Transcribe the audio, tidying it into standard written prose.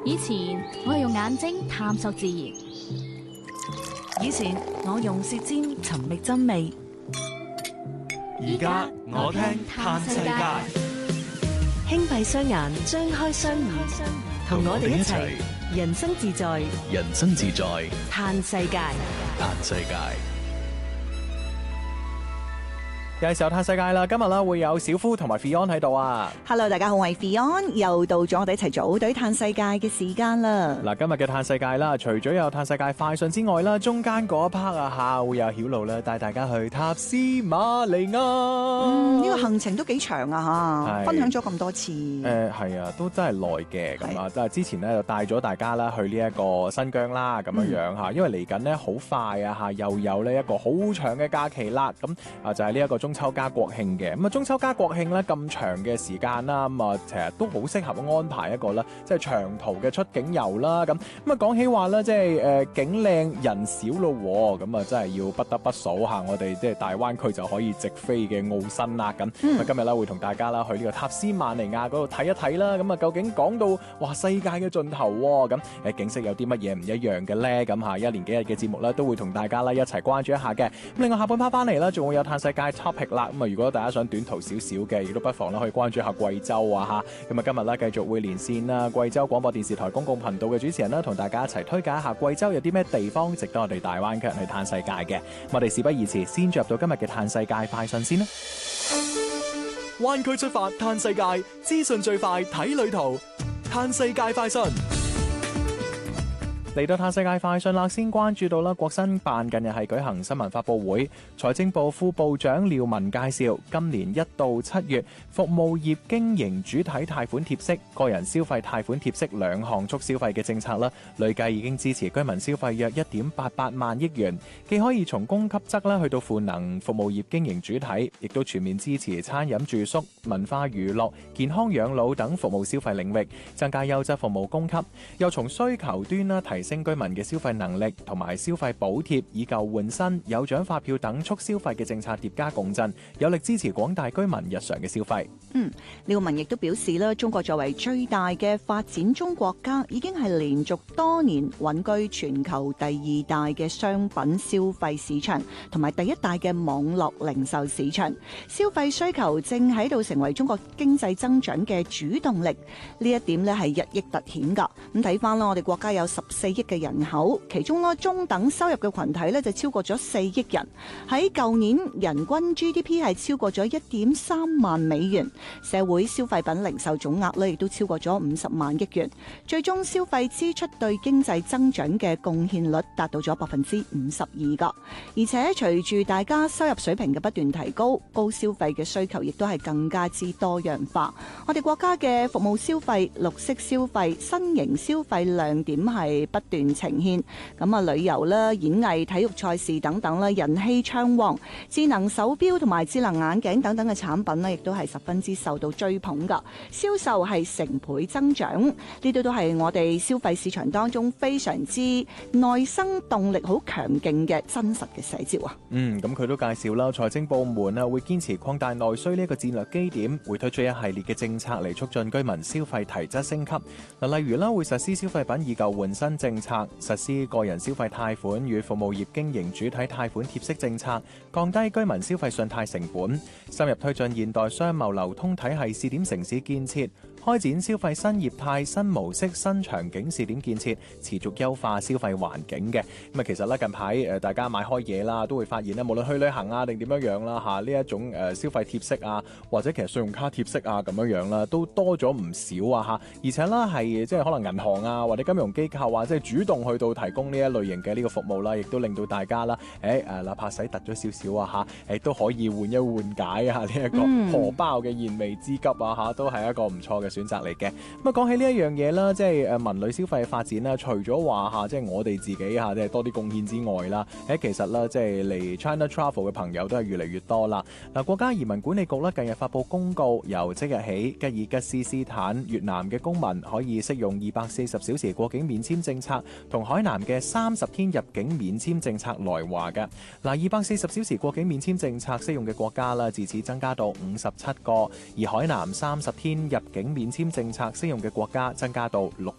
以前我係用眼睛探索自然， 以前我用舌尖尋覓真味， 而家我聽嘆世界。 輕閉雙眼，張開雙耳，同我哋一齊人生自在， 人生自在， 嘆世界。 嘆世界。 有時候嘆世界啦，今日啦會有小夫同埋 Fion 喺度啊。 Hello， 大家好，我係 Fion，又到咗我哋一齊組隊嘆世界嘅時間啦。 嗱，今日嘅嘆世界啦，除咗有嘆世界快訊之外啦，中間嗰一 part 啊會有曉露啦，帶大家去塔斯馬尼亞。 呢個行程都幾長啊分享咗咁多次。 係啊，都真係耐嘅咁啊。即係之前咧就帶咗大家啦去呢一個新疆啦咁樣嚇，因為嚟緊咧好快啊又有呢一個好長嘅假期啦。咁啊就係呢一個中秋加國慶嘅。咁啊中秋加國慶咧咁長嘅時間啦，咁啊其實都好適合安排一個啦，即係長途嘅出境遊啦。咁啊講起話咧，即係景靚人少咯，咁啊真係要不得不數下我哋即係大灣區就可以直飛嘅澳新啦。咁今日咧會同大家啦去呢個塔斯馬尼亞嗰度睇一睇啦。咁啊究竟講到哇世界嘅盡頭咁景色有啲乜嘢唔一樣嘅咧？咁嚇一連幾日嘅節目咧都會同大家啦一齊關注一下嘅。咁另外下半 part 翻嚟啦，仲會有嘆世界 topic 啦。咁啊如果大家想短途少少嘅，亦都不妨啦可以關注一下貴州啊嚇。咁啊今日咧繼續會連線啦貴州廣播電視台公共頻道嘅主持人啦，同大家一齊推介一下貴州有啲咩地方值得我哋大灣區人去嘆世界嘅。我哋事不宜遲，先進入到今日嘅嘆世界快訊先啦。 灣區出發嘆世界，資訊最快睇旅途，嘆世界快訊。 嚟到嘆世界快訊啦，先關注到啦，國新辦近日係舉行新聞發佈會，財政部副部長廖文介紹，今年1到7月服務業經營主體貸款貼息、個人消費貸款貼息兩項促消費嘅政策啦，累計已經支持居民消費約1.88萬億元，既可以從供給側啦去到賦能服務業經營主體，亦都全面支持餐飲住宿、文化娛樂、健康養老等服務消費領域，增加優質服務供給，又從需求端啦提升居民嘅消費能力，同埋消費補貼、以舊換新、有獎發票等促消費嘅政策疊加共振，有力支持廣大居民日常嘅消費。 廖文亦都表示啦，中國作為最大嘅發展中國家，已經係連續多年穩居全球第2大嘅商品消費市場，同埋第1大嘅網絡零售市場。消費需求正喺度成為中國經濟增長嘅主動力，呢一點咧係日益突顯噶。咁睇翻啦，我哋國家有14億嘅人口，其中咧中等收入嘅群體咧就超過咗4億人。喺舊年人均 GDP 係超過咗1.3萬美元，社會消費品零售總額咧亦都超過咗50萬億元，最終消費支出對經濟增長嘅貢獻率達到咗52%噶。而且隨住大家收入水平嘅不斷提高，高消費嘅需求亦都係更加之多樣化。我哋國家嘅服務消費、綠色消費、新型消費亮點係不斷呈現。咁啊，旅遊啦、演藝、體育賽事等等啦，人氣暢旺。智能手錶同埋智能眼鏡等等嘅產品呢，亦都係十分之受到追捧噶，銷售係成倍增長。呢啲都係我哋消費市場當中非常之內生動力好強勁嘅真實嘅寫照啊。 咁佢都介紹啦，財政部門啊會堅持擴大內需呢一個戰略基點，會推出一系列嘅政策嚟促進居民消費提質升級。嗱，例如啦，會實施消費品以舊換新政策，實施個人消費貸款與服務業經營主體貸款貼息政策，降低居民消費信貸成本，深入推進現代商貿流通體系試點城市建設，開展消費新業態、新模式、新場景試點建設，持續優化消費環境嘅。咁啊，其實咧近排大家買開嘢啦，都會發現咧，無論去旅行啊定點樣啦呢一種消費貼息啊，或者其實信用卡貼息啊咁樣啦，都多咗唔少啊而且咧係即係可能銀行啊或者金融機構啊，即係主動去到提供呢一類型嘅呢個服務啦，亦都令到大家啦哪怕使突咗少少啊都可以緩一緩解啊呢一個荷包嘅燃眉之急啊都係一個唔錯嘅選擇嚟嘅。咁啊講起呢一樣嘢啦，即係文旅消費嘅發展啦，除咗話即係我哋自己即係多啲貢獻之外啦，其實啦即係嚟 China Travel 嘅朋友都係越嚟越多啦。嗱，國家移民管理局咧近日發布公告，由即日起，吉爾吉斯斯坦、越南嘅公民可以適用240小時過境免簽政策，同海南嘅30天入境免簽政策來華嘅。嗱，240小時過境免簽政策適用嘅國家啦，自此增加到57個，而海南30天入境免簽政策適用嘅國家增加到60